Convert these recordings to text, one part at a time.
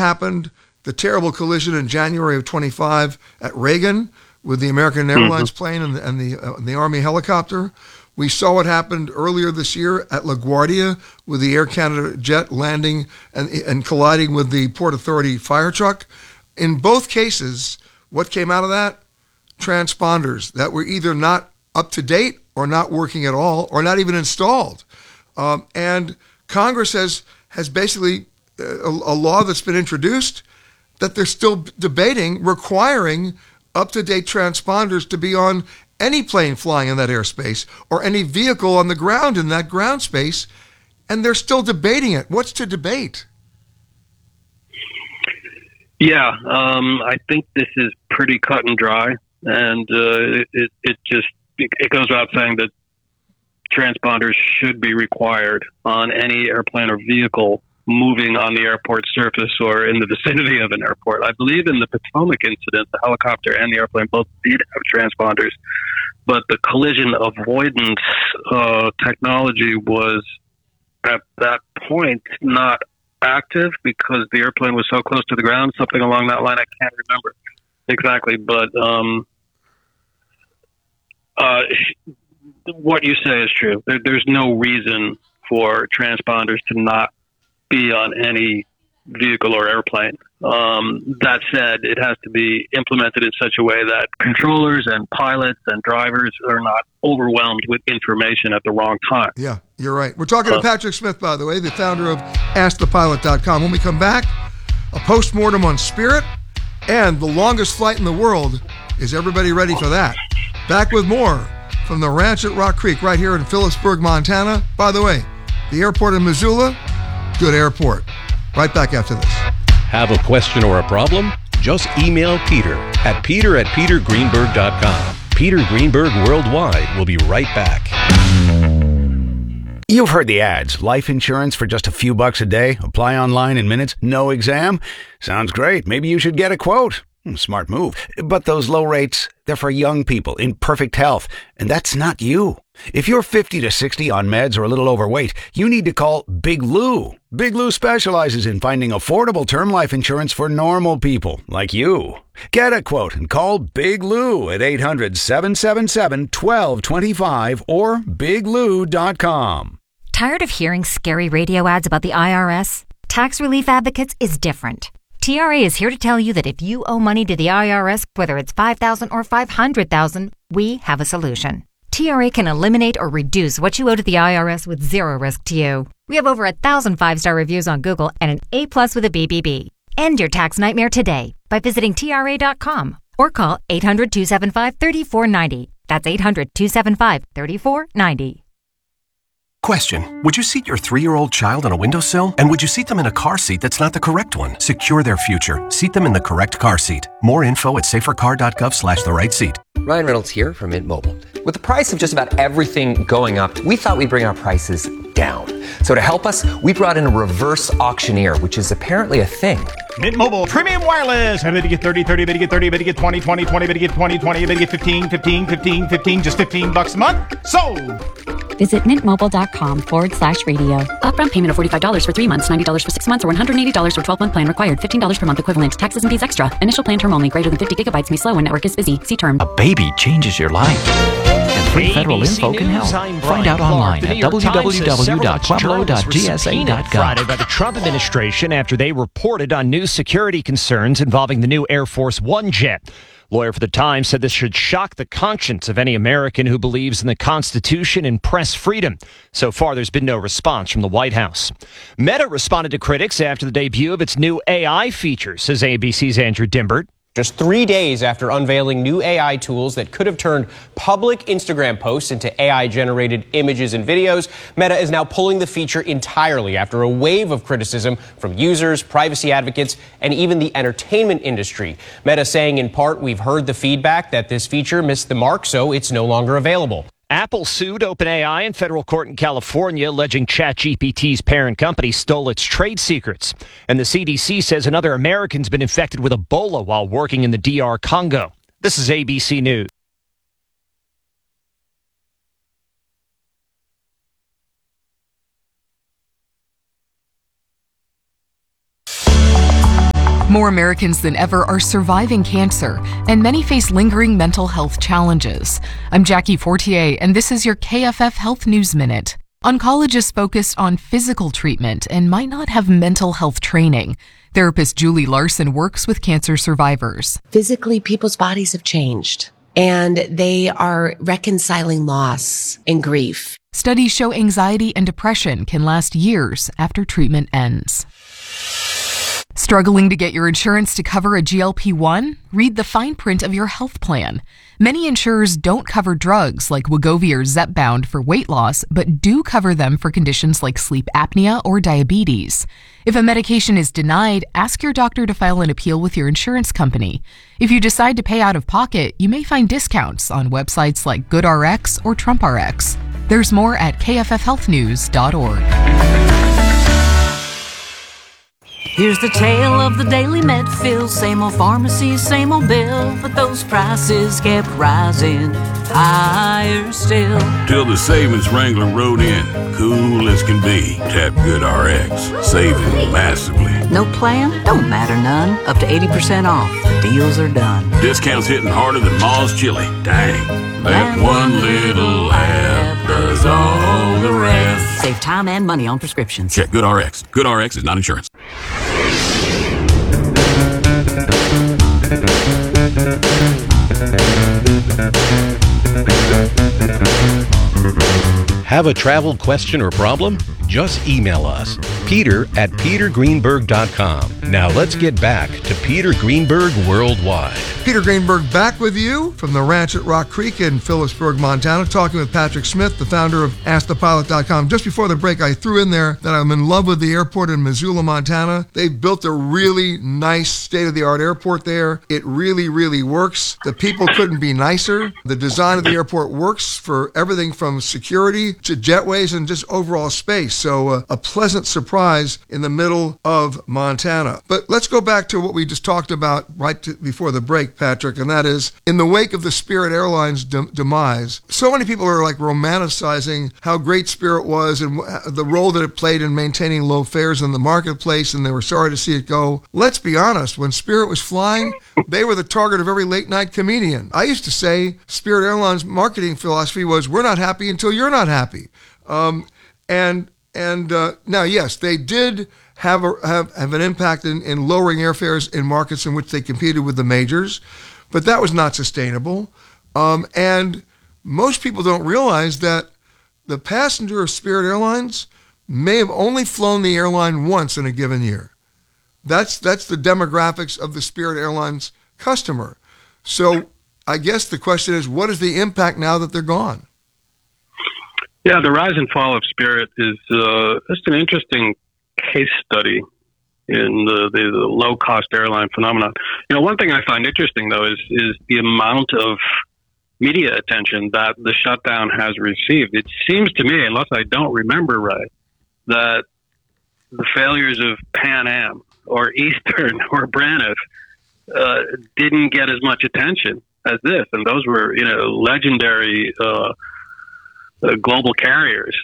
happened, the terrible collision in January of 25 at Reagan with the American Airlines plane and the Army helicopter. We saw what happened earlier this year at LaGuardia with the Air Canada jet landing and colliding with the Port Authority fire truck. In both cases, what came out of that? Transponders that were either not up to date or not working at all or not even installed. And Congress has basically a law that's been introduced that they're still debating requiring up-to-date transponders to be on any plane flying in that airspace or any vehicle on the ground in that ground space, and they're still debating it. What's to debate? Yeah, I think this is pretty cut and dry, and it goes without saying that transponders should be required on any airplane or vehicle moving on the airport surface or in the vicinity of an airport. I believe in the Potomac incident, the helicopter and the airplane both did have transponders, but the collision avoidance technology was at that point not active because the airplane was so close to the ground, something along that line. I can't remember exactly, but what you say is true. There's no reason for transponders to not be on any vehicle or airplane. That said, it has to be implemented in such a way that controllers and pilots and drivers are not overwhelmed with information at the wrong time. Yeah, you're right. We're talking to Patrick Smith, by the way, the founder of AskThePilot.com. When we come back, a postmortem on Spirit and the longest flight in the world. Is everybody ready for that? Back with more from the ranch at Rock Creek right here in Phillipsburg, Montana. By the way, the airport in Missoula, good airport. Right back after this. Have a question or a problem? Just email Peter at peter@petergreenberg.com. Peter Greenberg Worldwide will be right back. You've heard the ads. Life insurance for just a few bucks a day. Apply online in minutes. No exam. Sounds great. Maybe you should get a quote. Smart move. But those low rates, they're for young people in perfect health. And that's not you. If you're 50 to 60 on meds or a little overweight, you need to call Big Lou. Big Lou specializes in finding affordable term life insurance for normal people like you. Get a quote and call Big Lou at 800-777-1225 or biglou.com. Tired of hearing scary radio ads about the IRS? Tax Relief Advocates is different. TRA is here to tell you that if you owe money to the IRS, whether it's $5,000 or $500,000, we have a solution. TRA can eliminate or reduce what you owe to the IRS with zero risk to you. We have over 1,000 5-star reviews on Google and an A+ with a BBB. End your tax nightmare today by visiting TRA.com or call 800-275-3490. That's 800-275-3490. Question. Would you seat your 3-year-old child on a windowsill? And would you seat them in a car seat that's not the correct one? Secure their future. Seat them in the correct car seat. More info at safercar.gov/the-right-seat. Ryan Reynolds here from Mint Mobile. With the price of just about everything going up, we thought we'd bring our prices down. So to help us, we brought in a reverse auctioneer, which is apparently a thing. Mint Mobile Premium Wireless. How to get 30, 30, to get 30, to get 20, 20, 20, to get 20, 20, to get 15, 15, 15, 15, just $15 a month. Sold! Visit mintmobile.com/radio. Upfront payment of $45 for 3 months, $90 for 6 months, or $180 for 12-month plan required. $15 per month equivalent. Taxes and fees extra. Initial plan term only. Greater than 50 gigabytes may slow when network is busy. See term. A baby changes your life. And free federal info can help. Find out online at www.pueblo.gsa.gov. Friday by the Trump administration after they reported on new security concerns involving the new Air Force One jet. Lawyer for the Times said this should shock the conscience of any American who believes in the Constitution and press freedom. So far, there's been no response from the White House. Meta responded to critics after the debut of its new AI features, says ABC's Andrew Dimbert. Just 3 days after unveiling new AI tools that could have turned public Instagram posts into AI-generated images and videos, Meta is now pulling the feature entirely after a wave of criticism from users, privacy advocates, and even the entertainment industry. Meta saying in part, we've heard the feedback that this feature missed the mark, so it's no longer available. Apple sued OpenAI in federal court in California, alleging ChatGPT's parent company stole its trade secrets. And the CDC says another American's been infected with Ebola while working in the DR Congo. This is ABC News. More Americans than ever are surviving cancer, and many face lingering mental health challenges. I'm Jackie Fortier, and this is your KFF Health News Minute. Oncologists focus on physical treatment and might not have mental health training. Therapist Julie Larson works with cancer survivors. Physically, people's bodies have changed, and they are reconciling loss and grief. Studies show anxiety and depression can last years after treatment ends. Struggling to get your insurance to cover a GLP-1? Read the fine print of your health plan. Many insurers don't cover drugs like Wegovy or Zepbound for weight loss, but do cover them for conditions like sleep apnea or diabetes. If a medication is denied, ask your doctor to file an appeal with your insurance company. If you decide to pay out of pocket, you may find discounts on websites like GoodRx or TrumpRx. There's more at kffhealthnews.org. Here's the tale of the daily Medfield. Same old pharmacy, same old bill, but those prices kept rising higher still. Till the savings wrangler rode in, cool as can be. Tap GoodRx, saving massively. No plan? Don't matter none. Up to 80% off. Deals are done. Discounts hitting harder than Ma's chili. Dang, that one little app does all the rest. Save time and money on prescriptions. Check GoodRx. GoodRx is not insurance. Have a travel question or problem? Just email us, peter@petergreenberg.com. Now let's get back to Peter Greenberg Worldwide. Peter Greenberg back with you from the ranch at Rock Creek in Phillipsburg, Montana, talking with Patrick Smith, the founder of AskThePilot.com. Just before the break, I threw in there that I'm in love with the airport in Missoula, Montana. They've built a really nice state-of-the-art airport there. It really, really works. The people couldn't be nicer. The design of the airport works for everything from security to jetways and just overall space. So a pleasant surprise in the middle of Montana. But let's go back to what we just talked about before the break, Patrick, and that is, in the wake of the Spirit Airlines demise, so many people are like romanticizing how great Spirit was and the role that it played in maintaining low fares in the marketplace, and they were sorry to see it go. Let's be honest, when Spirit was flying, they were the target of every late-night comedian. I used to say Spirit Airlines' marketing philosophy was, we're not happy until you're not happy. Now, yes, they did have an impact in lowering airfares in markets in which they competed with the majors, but that was not sustainable. And most people don't realize that the passenger of Spirit Airlines may have only flown the airline once in a given year. That's the demographics of the Spirit Airlines customer. So I guess the question is, what is the impact now that they're gone? Yeah, the rise and fall of Spirit is just an interesting case study in the low-cost airline phenomenon. You know, one thing I find interesting, though, is the amount of media attention that the shutdown has received. It seems to me, unless I don't remember right, that the failures of Pan Am or Eastern or Braniff didn't get as much attention as this, and those were, legendary global carriers.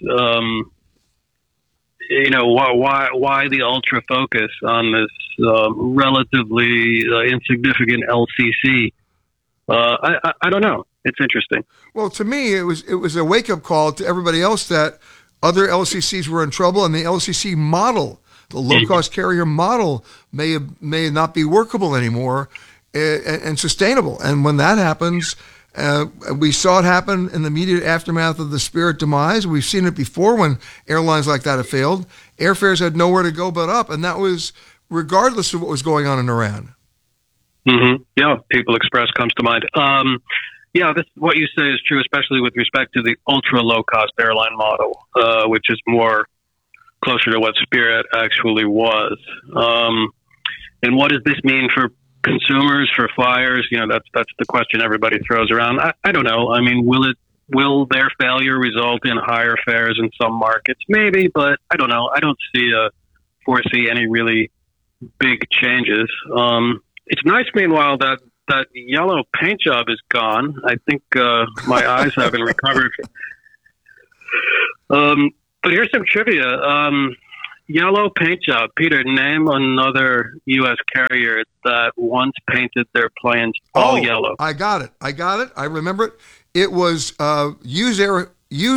Why the ultra focus on this relatively insignificant LCC? I don't know. It's interesting. Well, to me, it was a wake up call to everybody else that other LCCs were in trouble, and the LCC model, the low cost carrier model, may not be workable anymore and sustainable. And when that happens, we saw it happen in the immediate aftermath of the Spirit demise. We've seen it before when airlines like that have failed. Airfares had nowhere to go but up, and that was regardless of what was going on in Iran. Mm-hmm. Yeah, People Express comes to mind. What you say is true, especially with respect to the ultra low-cost airline model, which is more closer to what Spirit actually was. And what does this mean for consumers, for flyers? That's the question everybody throws around. I don't know. I mean, will their failure result in higher fares in some markets? Maybe, but I don't know. I don't foresee any really big changes. It's nice, meanwhile, that yellow paint job is gone. I think my eyes haven't recovered. But here's some trivia. Yellow paint job. Peter, name another U.S. carrier that once painted their planes all yellow. I got it. I remember it. It was Use Air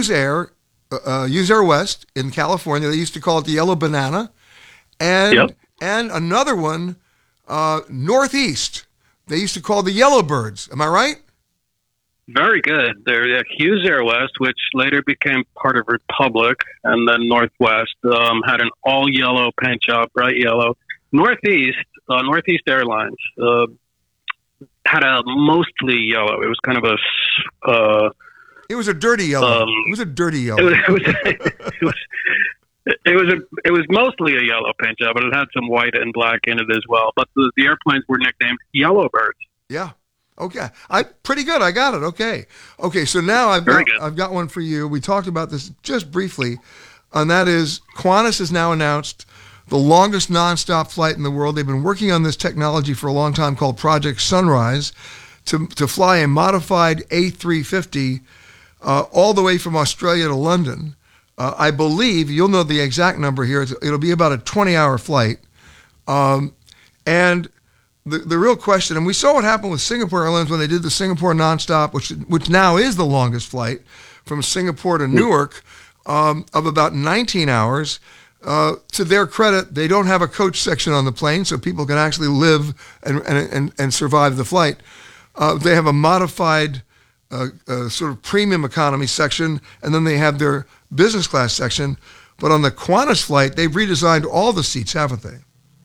West in California. They used to call it the Yellow Banana. And another one, Northeast. They used to call the Yellowbirds. Am I right? Very good. They're Hughes Air West, which later became part of Republic, and then Northwest had an all-yellow paint job, bright yellow. Northeast Airlines had a mostly yellow. It was kind of a... it was a dirty yellow. It was a dirty yellow. It was mostly a yellow paint job, but it had some white and black in it as well. But the airplanes were nicknamed Yellowbirds. Yeah. Okay. Pretty good. I got it. Okay. So now I've got one for you. We talked about this just briefly, and that is Qantas has now announced the longest nonstop flight in the world. They've been working on this technology for a long time called Project Sunrise to fly a modified A350 all the way from Australia to London. I believe, you'll know the exact number here, it'll be about a 20-hour flight. And the real question, and we saw what happened with Singapore Airlines when they did the Singapore nonstop, which now is the longest flight from Singapore to Newark, of about 19 hours. To their credit, they don't have a coach section on the plane, so people can actually live and survive the flight. They have a modified sort of premium economy section, and then they have their business class section. But on the Qantas flight, they've redesigned all the seats, haven't they?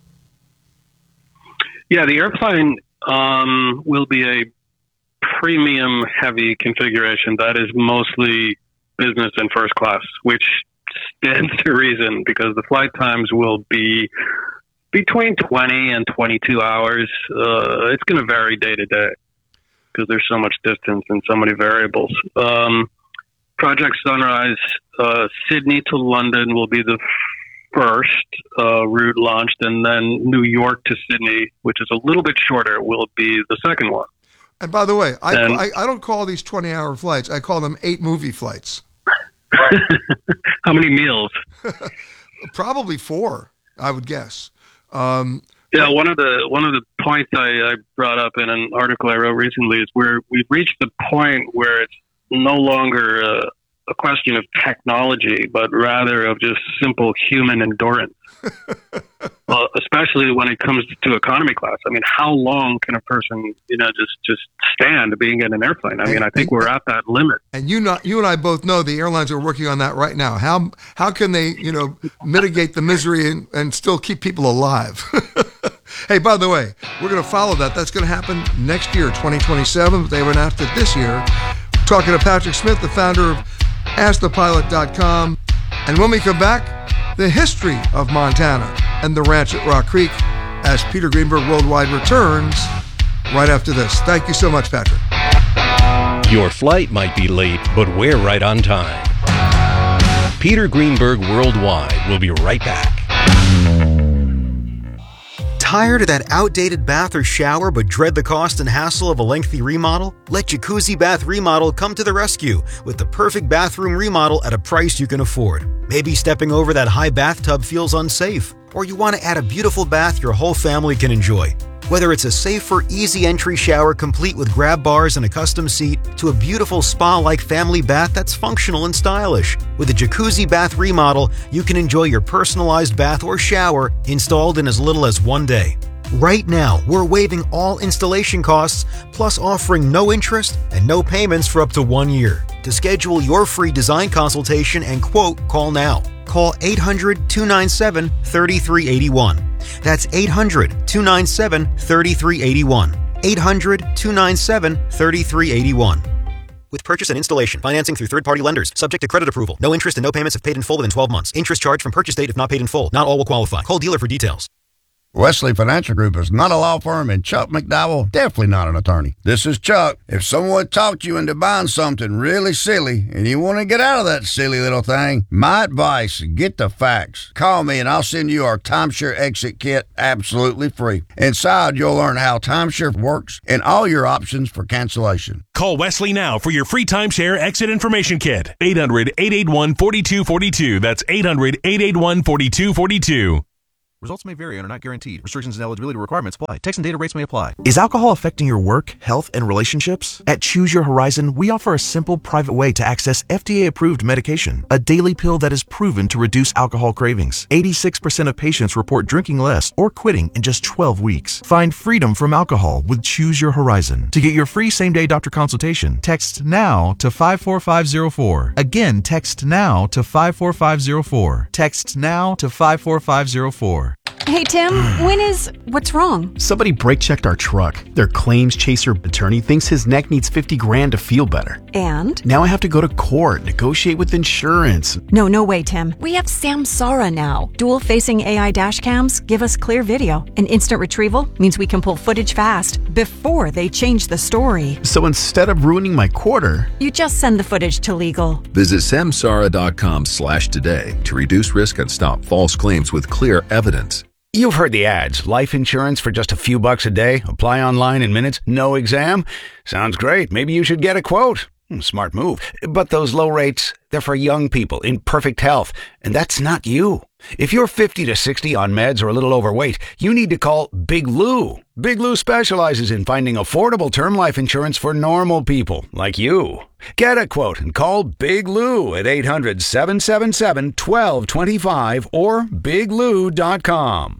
Yeah, the airplane will be a premium heavy configuration that is mostly business and first class, which stands to reason because the flight times will be between 20 and 22 hours. It's going to vary day to day because there's so much distance and so many variables. Project Sunrise, Sydney to London will be the first route launched, and then New York to Sydney, which is a little bit shorter, will be the second one. And by the way, I don't call these 20-hour flights. I call them 8-movie flights. How many meals? Probably 4, I would guess. Yeah, one of the points I brought up in an article I wrote recently is where we've reached the point where it's no longer a question of technology, but rather of just simple human endurance. Well, especially when it comes to economy class. I mean, how long can a person, just stand being in an airplane? I mean, I think we're at that limit. And you and I both know the airlines are working on that right now. How can they, mitigate the misery and still keep people alive? Hey, by the way, we're going to follow that. That's going to happen next year, 2027. But they've announced it this year. We're talking to Patrick Smith, the founder of AskThePilot.com. And when we come back, the history of Montana and the ranch at Rock Creek as Peter Greenberg Worldwide returns right after this. Thank you so much, Patrick. Your flight might be late, but we're right on time. Peter Greenberg Worldwide will be right back. Tired of that outdated bath or shower but dread the cost and hassle of a lengthy remodel? Let Jacuzzi Bath Remodel come to the rescue with the perfect bathroom remodel at a price you can afford. Maybe stepping over that high bathtub feels unsafe, or you want to add a beautiful bath your whole family can enjoy. Whether it's a safer, easy entry shower complete with grab bars and a custom seat, to a beautiful spa-like family bath that's functional and stylish. With a Jacuzzi Bath Remodel, you can enjoy your personalized bath or shower installed in as little as 1 day. Right now, we're waiving all installation costs, plus offering no interest and no payments for up to 1 year. To schedule your free design consultation and quote, call now. Call 800-297-3381. That's 800-297-3381. 800-297-3381. With purchase and installation, financing through third-party lenders, subject to credit approval. No interest and no payments if paid in full within 12 months. Interest charged from purchase date if not paid in full. Not all will qualify. Call dealer for details. Wesley Financial Group is not a law firm, and Chuck McDowell definitely not an attorney. This is Chuck. If someone talked you into buying something really silly and you want to get out of that silly little thing, my advice, get the facts. Call me and I'll send you our timeshare exit kit absolutely free. Inside, you'll learn how timeshare works and all your options for cancellation. Call Wesley now for your free timeshare exit information kit. 800-881-4242. That's 800-881-4242. Results may vary and are not guaranteed. Restrictions and eligibility requirements apply. Text and data rates may apply. Is alcohol affecting your work, health, and relationships? At Choose Your Horizon, we offer a simple, private way to access FDA-approved medication, a daily pill that is proven to reduce alcohol cravings. 86% of patients report drinking less or quitting in just 12 weeks. Find freedom from alcohol with Choose Your Horizon. To get your free same-day doctor consultation, text NOW to 54504. Again, text NOW to 54504. Text NOW to 54504. Hey, Tim, what's wrong? Somebody brake checked our truck. Their claims chaser attorney thinks his neck needs $50,000 to feel better. And? Now I have to go to court, negotiate with insurance. No way, Tim. We have Samsara now. Dual-facing AI dash cams give us clear video. And instant retrieval means we can pull footage fast before they change the story. So instead of ruining my quarter, you just send the footage to legal. Visit samsara.com/today to reduce risk and stop false claims with clear evidence. You've heard the ads. Life insurance for just a few bucks a day. Apply online in minutes. No exam. Sounds great. Maybe you should get a quote. Smart move. But those low rates, they're for young people in perfect health. And that's not you. If you're 50 to 60 on meds or a little overweight, you need to call Big Lou. Big Lou specializes in finding affordable term life insurance for normal people like you. Get a quote and call Big Lou at 800-777-1225 or biglou.com.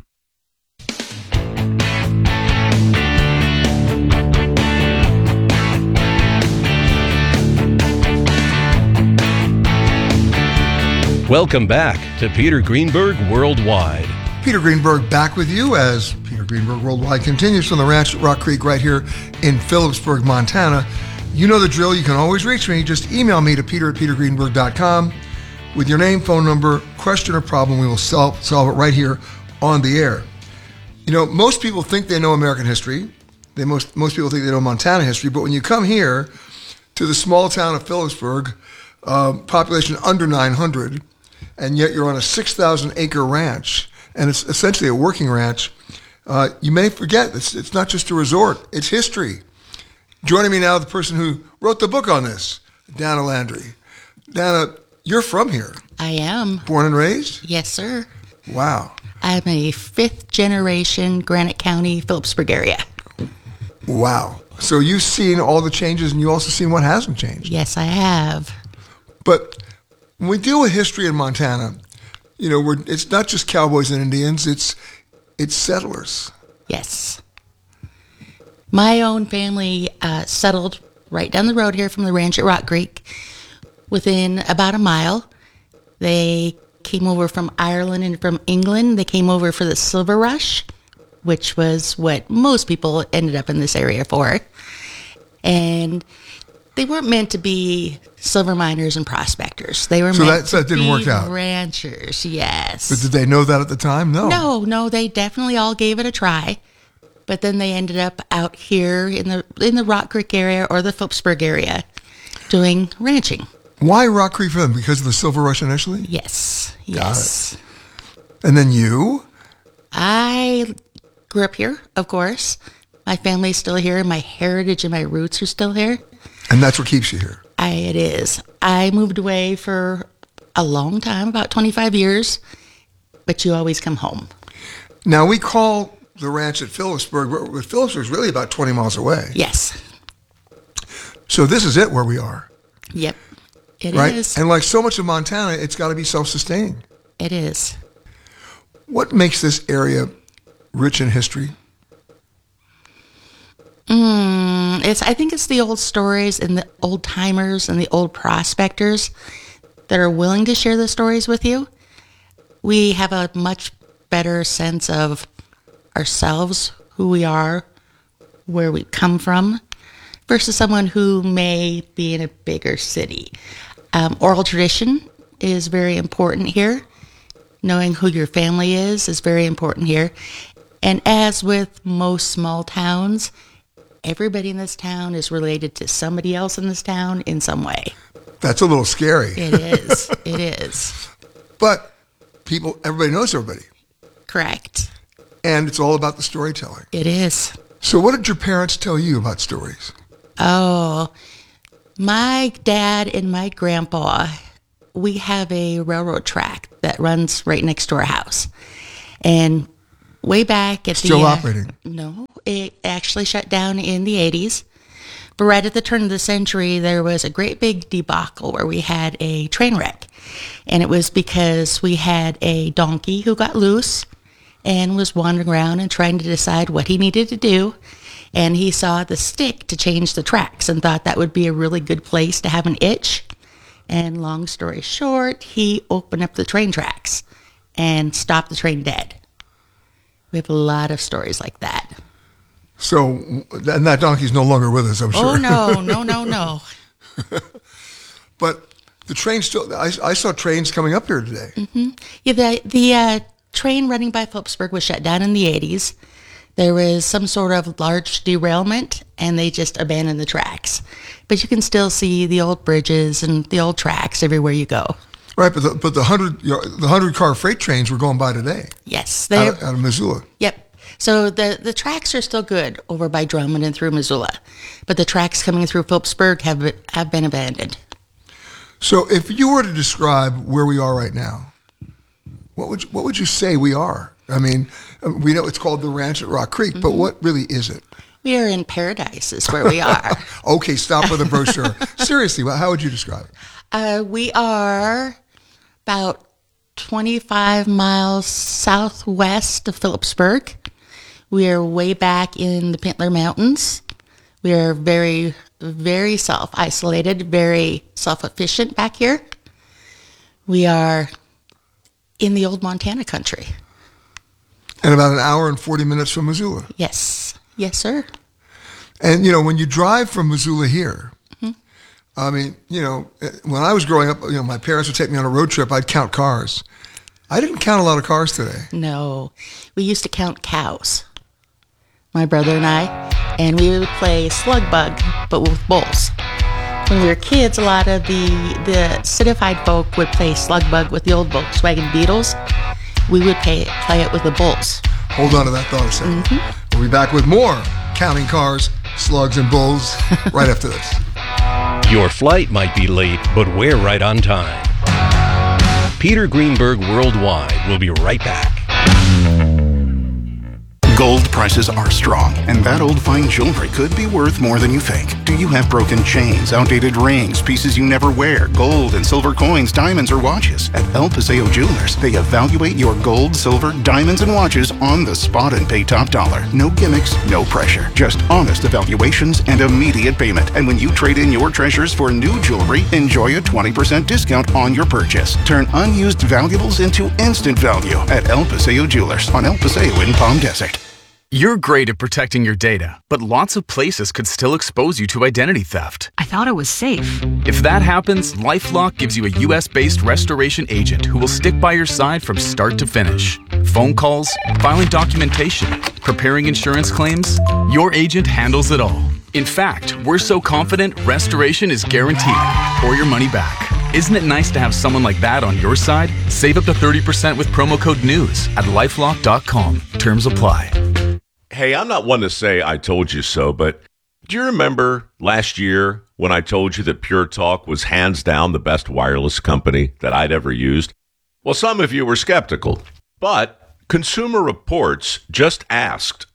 Welcome back to Peter Greenberg Worldwide. Peter Greenberg back with you as Peter Greenberg Worldwide continues from the ranch at Rock Creek right here in Phillipsburg, Montana. You know the drill. You can always reach me. Just email me to peter@petergreenberg.com with your name, phone number, question, or problem. We will solve it right here on the air. You know, most people think they know American history. Most people think they know Montana history. But when you come here to the small town of Phillipsburg, population under 900, and yet you're on a 6,000-acre ranch, and it's essentially a working ranch, you may forget it's not just a resort, it's history. Joining me now, the person who wrote the book on this, Dana Landry. Dana, you're from here. I am. Born and raised? Yes, sir. Wow. I'm a fifth-generation Granite County, Phillipsburg area. Wow. So you've seen all the changes, and you also seen what hasn't changed. Yes, I have. But when we deal with history in Montana, you know, it's not just cowboys and Indians, it's settlers. Yes. My own family settled right down the road here from the ranch at Rock Creek within about a mile. They came over from Ireland and from England. They came over for the Silver Rush, which was what most people ended up in this area for. And they weren't meant to be silver miners and prospectors. They were meant to be ranchers, yes. But did they know that at the time? No. No, they definitely all gave it a try. But then they ended up out here in the Rock Creek area or the Phillipsburg area doing ranching. Why Rock Creek for them? Because of the Silver Rush initially? Yes. Got it. And then you? I grew up here, of course. My family's still here. My heritage and my roots are still here. And that's what keeps you here? It is. I moved away for a long time, about 25 years, but you always come home. Now, we call the ranch at Phillipsburg, but Phillipsburg is really about 20 miles away. Yes. So this is it where we are. Yep, it is. And like so much of Montana, it's got to be self-sustaining. It is. What makes this area rich in history? I think it's the old stories and the old timers and the old prospectors that are willing to share the stories with you. We have a much better sense of ourselves, who we are, where we come from, versus someone who may be in a bigger city. Oral tradition is very important here. Knowing who your family is very important here. And as with most small towns, everybody in this town is related to somebody else in this town in some way. That's a little scary. It is. It is. But everybody knows everybody. Correct. And it's all about the storytelling. It is. So what did your parents tell you about stories? Oh, my dad and my grandpa, we have a railroad track that runs right next to our house. And way back at Still operating? No, it actually shut down in the 80s. But right at the turn of the century, there was a great big debacle where we had a train wreck. And it was because we had a donkey who got loose and was wandering around and trying to decide what he needed to do. And he saw the stick to change the tracks and thought that would be a really good place to have an itch. And long story short, he opened up the train tracks and stopped the train dead. We have a lot of stories like that. So, and that donkey's no longer with us, I'm sure. Oh, no. But the train still, I saw trains coming up here today. Mm-hmm. Yeah, the train running by Phillipsburg was shut down in the 80s. There was some sort of large derailment, and they just abandoned the tracks. But you can still see the old bridges and the old tracks everywhere you go. Right, but the 100-car freight trains were going by today. Yes, out of Missoula. Yep. So the tracks are still good over by Drummond and through Missoula, but the tracks coming through Phillipsburg have been abandoned. So, if you were to describe where we are right now, what would you say we are? I mean, we know it's called the Ranch at Rock Creek, but what really is it? We are in paradise is where we are. Okay, stop with the brochure. Seriously, how would you describe it? We are about 25 miles southwest of Phillipsburg. We are way back in the Pintler Mountains. We are very, very self-isolated, very self-efficient back here. We are in the old Montana country. And about an hour and 40 minutes from Missoula. Yes. Yes, sir. And, when you drive from Missoula here, I mean, when I was growing up, my parents would take me on a road trip. I'd count cars. I didn't count a lot of cars today. No. We used to count cows, my brother and I, and we would play slug bug, but with bulls. When we were kids, a lot of the citified folk would play slug bug with the old Volkswagen Beetles. We would play it with the bulls. Hold on to that thought a second. We'll be back with more counting cars, slugs, and bulls right after this. Your flight might be late, but we're right on time. Peter Greenberg Worldwide will be right back. Gold prices are strong, and that old fine jewelry could be worth more than you think. Do you have broken chains, outdated rings, pieces you never wear, gold and silver coins, diamonds, or watches? At El Paseo Jewelers, they evaluate your gold, silver, diamonds, and watches on the spot and pay top dollar. No gimmicks, no pressure. Just honest evaluations and immediate payment. And when you trade in your treasures for new jewelry, enjoy a 20% discount on your purchase. Turn unused valuables into instant value at El Paseo Jewelers on El Paseo in Palm Desert. You're great at protecting your data, but lots of places could still expose you to identity theft. I thought it was safe. If that happens, LifeLock gives you a U.S.-based restoration agent who will stick by your side from start to finish. Phone calls, filing documentation, preparing insurance claims, your agent handles it all. In fact, we're so confident restoration is guaranteed or your money back. Isn't it nice to have someone like that on your side? Save up to 30% with promo code NEWS at LifeLock.com. Terms apply. Hey, I'm not one to say I told you so, but do you remember last year when I told you that Pure Talk was hands down the best wireless company that I'd ever used? Well, some of you were skeptical, but Consumer Reports just asked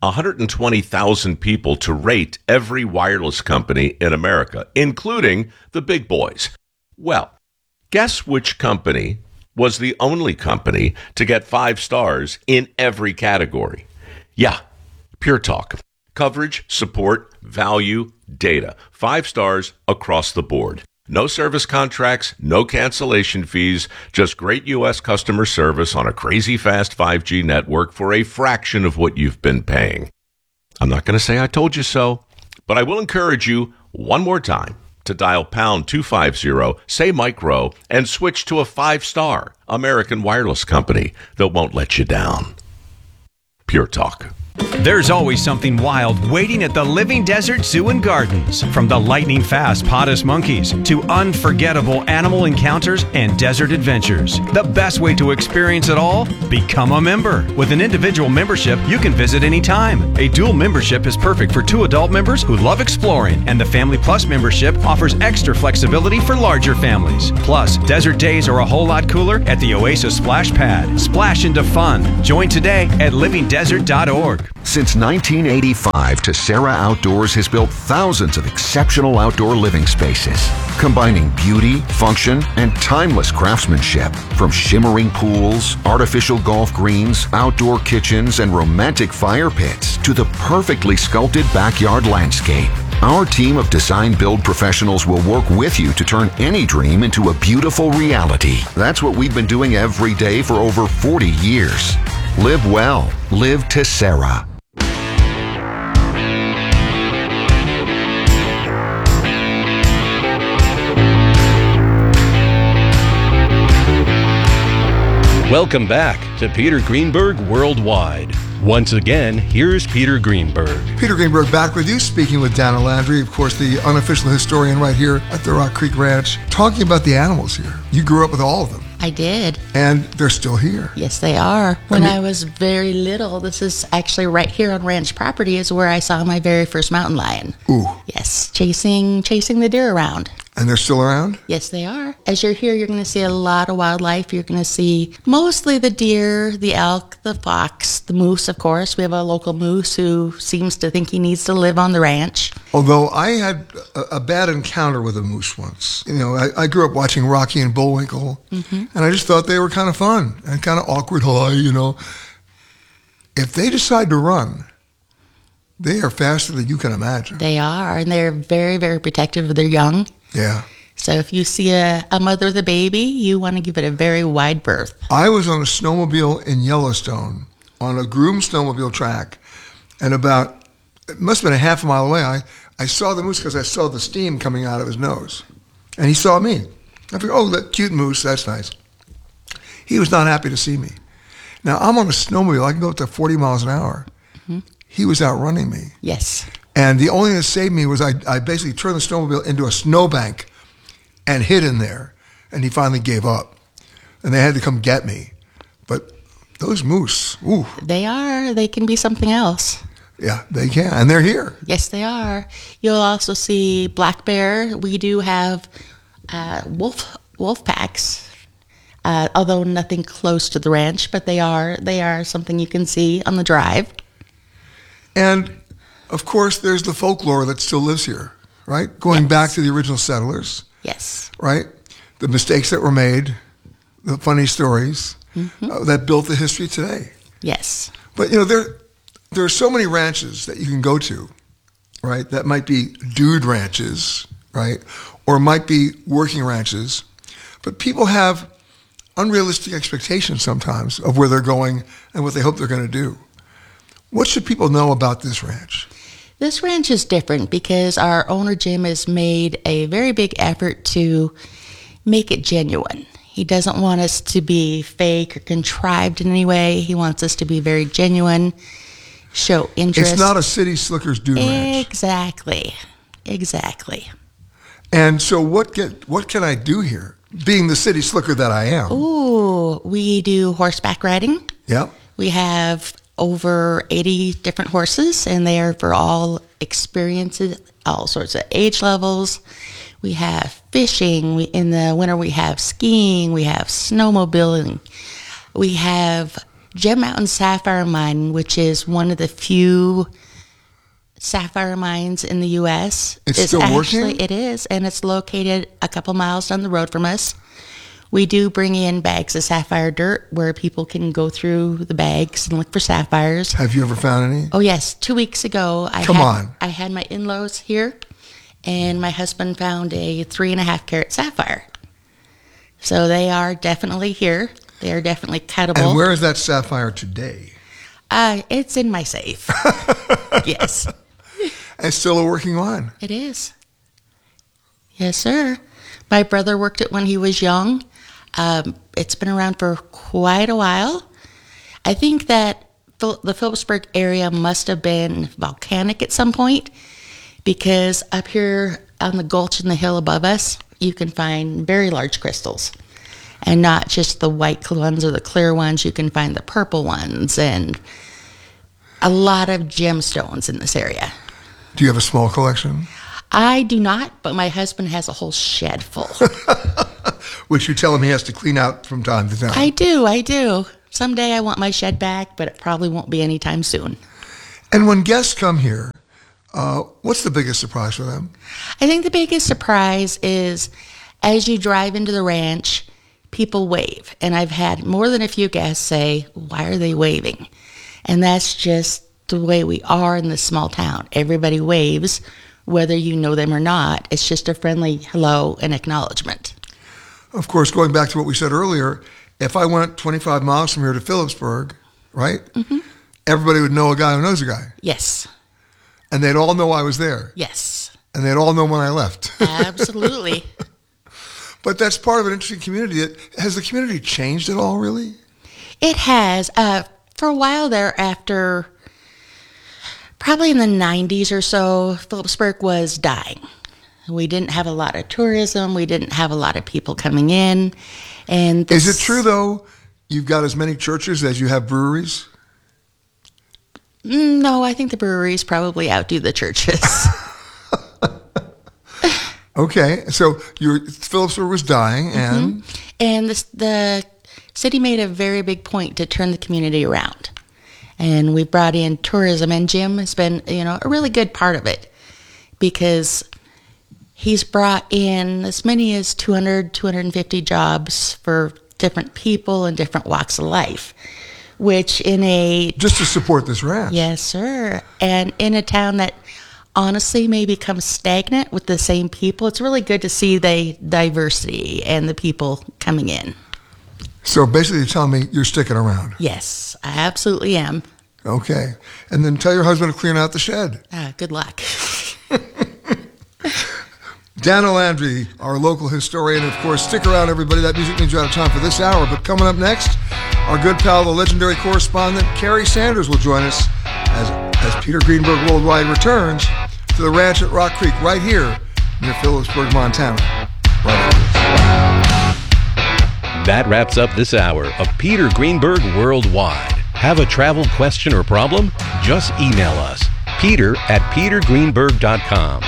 120,000 people to rate every wireless company in America, including the big boys. Well, guess which company was the only company to get 5 stars in every category? Yeah, Pure Talk. Coverage, support, value, data. 5 stars across the board. No service contracts, no cancellation fees, just great U.S. customer service on a crazy fast 5G network for a fraction of what you've been paying. I'm not going to say I told you so, but I will encourage you one more time to dial pound 250, say micro, and switch to a 5-star American wireless company that won't let you down. Pure Talk. There's always something wild waiting at the Living Desert Zoo and Gardens. From the lightning-fast Potus monkeys to unforgettable animal encounters and desert adventures. The best way to experience it all? Become a member. With an individual membership, you can visit anytime. A dual membership is perfect for 2 adult members who love exploring, and the Family Plus membership offers extra flexibility for larger families. Plus, desert days are a whole lot cooler at the Oasis Splash Pad. Splash into fun. Join today at livingdesert.org. Since 1985, Tessera Outdoors has built thousands of exceptional outdoor living spaces, combining beauty, function, and timeless craftsmanship. From shimmering pools, artificial golf greens, outdoor kitchens, and romantic fire pits to the perfectly sculpted backyard landscape. Our team of design-build professionals will work with you to turn any dream into a beautiful reality. That's what we've been doing every day for over 40 years. Live well. Live Tessera. Welcome back to Peter Greenberg Worldwide. Once again, here's Peter Greenberg. Peter Greenberg back with you, speaking with Dana Landry, of course, the unofficial historian right here at the Rock Creek Ranch, talking about the animals here. You grew up with all of them. I did. And they're still here. Yes, they are. When I was very little, this is actually right here on ranch property is where I saw my very first mountain lion. Ooh. Yes, chasing the deer around. And they're still around? Yes, they are. As you're here, you're going to see a lot of wildlife. You're going to see mostly the deer, the elk, the fox, the moose, of course. We have a local moose who seems to think he needs to live on the ranch. Although I had a bad encounter with a moose once. You know, I grew up watching Rocky and Bullwinkle, and I just thought they were kind of fun and kind of awkward. You know, if they decide to run, they are faster than you can imagine. They are, and they're very, very protective of their young. Yeah. So if you see a mother with a baby, you want to give it a very wide berth. I was on a snowmobile in Yellowstone on a groomed snowmobile track, and it must have been a half a mile away, I saw the moose because I saw the steam coming out of his nose. And he saw me. I figured, oh, that cute moose, that's nice. He was not happy to see me. Now, I'm on a snowmobile. I can go up to 40 miles an hour. He was outrunning me. Yes. And the only thing that saved me was I basically turned the snowmobile into a snowbank and hid in there. And he finally gave up. And they had to come get me. But those moose, ooh. They can be something else. Yeah, they can. And they're here. Yes, they are. You'll also see black bear. We do have wolf packs, although nothing close to the ranch, but they are something you can see on the drive. And, of course, there's the folklore that still lives here, right? Going back to the original settlers. Yes. Right? The mistakes that were made, the funny stories that built the history today. Yes. But, you know, there are so many ranches that you can go to, right? That might be dude ranches, right? Or might be working ranches. But people have unrealistic expectations sometimes of where they're going and what they hope they're going to do. What should people know about this ranch? This ranch is different because our owner, Jim, has made a very big effort to make it genuine. He doesn't want us to be fake or contrived in any way. He wants us to be very genuine, show interest. It's not a city slickers dude ranch. Exactly. And so what can I do here, being the city slicker that I am? Ooh, we do horseback riding. Yep. We have over 80 different horses, and they are for all experiences, all sorts of age levels. We have fishing. In the winter, we have skiing. We have snowmobiling. We have Gem Mountain Sapphire Mine, which is one of the few sapphire mines in the U.S. It's still working? It is, and it's located a couple miles down the road from us. We do bring in bags of sapphire dirt where people can go through the bags and look for sapphires. Have you ever found any? Oh, yes. 2 weeks ago, I had my in-laws here, and my husband found a 3.5 carat sapphire. So they are definitely here. They are definitely cuttable. And where is that sapphire today? It's in my safe. Yes. And still a working mine. It is. Yes, sir. My brother worked it when he was young. It's been around for quite a while. I think that the Phillipsburg area must have been volcanic at some point, because up here on the gulch in the hill above us, you can find very large crystals. And not just the white ones or the clear ones, you can find the purple ones and a lot of gemstones in this area. Do you have a small collection? I do not, but my husband has a whole shed full. Which you tell him he has to clean out from time to time. I do. Someday I want my shed back, but it probably won't be anytime soon. And when guests come here, what's the biggest surprise for them? I think the biggest surprise is as you drive into the ranch, people wave. And I've had more than a few guests say, why are they waving? And that's just the way we are in this small town. Everybody waves, whether you know them or not. It's just a friendly hello and acknowledgement. Of course, going back to what we said earlier, if I went 25 miles from here to Phillipsburg, right? Mm-hmm. Everybody would know a guy who knows a guy. Yes. And they'd all know I was there. Yes. And they'd all know when I left. Absolutely. But that's part of an interesting community. Has the community changed at all, really? It has. For a while there, after probably in the 90s or so, Phillipsburg was dying. We didn't have a lot of tourism. We didn't have a lot of people coming in. And is it true, though, you've got as many churches as you have breweries? No, I think the breweries probably outdo the churches. Okay, so Phillipsburg was dying, and? Mm-hmm. And the city made a very big point to turn the community around. And we brought in tourism, and Jim has been, a really good part of it, because he's brought in as many as 200, 250 jobs for different people and different walks of life, which just to support this ranch. Yes, sir. And in a town that honestly may become stagnant with the same people, it's really good to see the diversity and the people coming in. So basically you're telling me you're sticking around. Yes, I absolutely am. Okay. And then tell your husband to clean out the shed. Good luck. Dana Landry, our local historian. Of course, stick around, everybody. That music means you're out of time for this hour. But coming up next, our good pal, the legendary correspondent, Kerry Sanders, will join us as Peter Greenberg Worldwide returns to the ranch at Rock Creek, right here near Phillipsburg, Montana. That wraps up this hour of Peter Greenberg Worldwide. Have a travel question or problem? Just email us, peter@petergreenberg.com.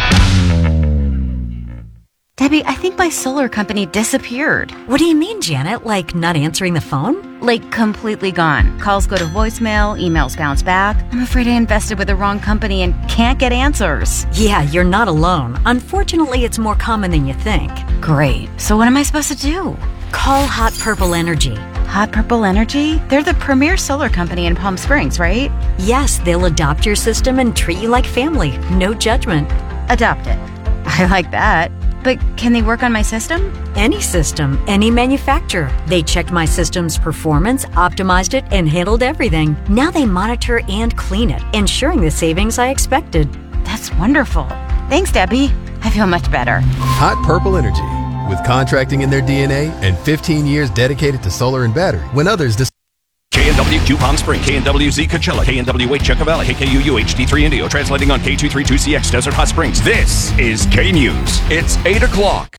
Debbie, I think my solar company disappeared. What do you mean, Janet? Like not answering the phone? Like completely gone. Calls go to voicemail, emails bounce back. I'm afraid I invested with the wrong company and can't get answers. Yeah, you're not alone. Unfortunately, it's more common than you think. Great. So what am I supposed to do? Call Hot Purple Energy. Hot Purple Energy? They're the premier solar company in Palm Springs, right? Yes, they'll adopt your system and treat you like family. No judgment. Adopt it. I like that. But can they work on my system? Any system, any manufacturer. They checked my system's performance, optimized it, and handled everything. Now they monitor and clean it, ensuring the savings I expected. That's wonderful. Thanks, Debbie. I feel much better. Hot Purple Energy. With contracting in their DNA and 15 years dedicated to solar and battery. When others KNWQ Palm Springs, KNWZ Coachella, KNWH Yucca Valley, KKUU HD3 Indio, translating on K232CX Desert Hot Springs. This is K News. It's 8 o'clock.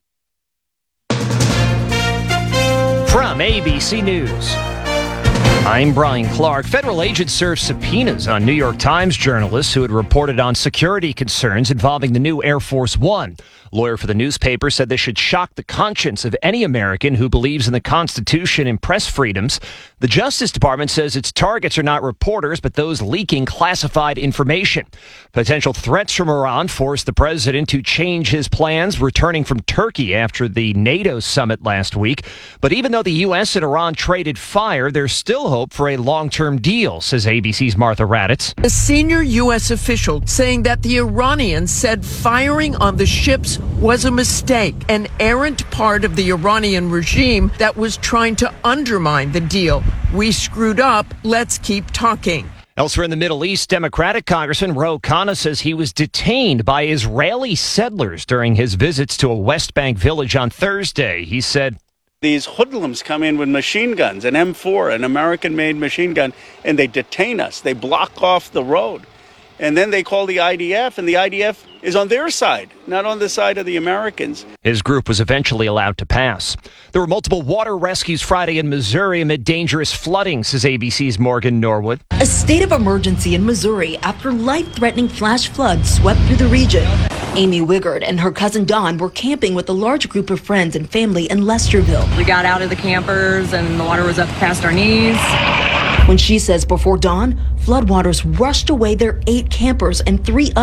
From ABC News, I'm Brian Clark. Federal agents served subpoenas on New York Times journalists who had reported on security concerns involving the new Air Force One. Lawyer for the newspaper said this should shock the conscience of any American who believes in the Constitution and press freedoms. The Justice Department says its targets are not reporters, but those leaking classified information. Potential threats from Iran forced the president to change his plans, returning from Turkey after the NATO summit last week. But even though the U.S. and Iran traded fire, there's still hope for a long-term deal, says ABC's Martha Raddatz. A senior U.S. official saying that the Iranians said firing on the ships was a mistake, an errant part of the Iranian regime that was trying to undermine the deal. We screwed up. Let's keep talking. Elsewhere in the Middle East, Democratic Congressman Ro Khanna says he was detained by Israeli settlers during his visits to a West Bank village on Thursday. He said, These hoodlums come in with machine guns, an M4, an American-made machine gun, and they detain us. They block off the road. And then they call the IDF, and the IDF is on their side, not on the side of the Americans. His group was eventually allowed to pass. There were multiple water rescues Friday in Missouri amid dangerous flooding, says ABC's Morgan Norwood. A state of emergency in Missouri after life-threatening flash floods swept through the region. Amy Wigard and her cousin Dawn were camping with a large group of friends and family in Lesterville. We got out of the campers and the water was up past our knees. When she says before dawn, floodwaters rushed away their 8 campers and 3 others.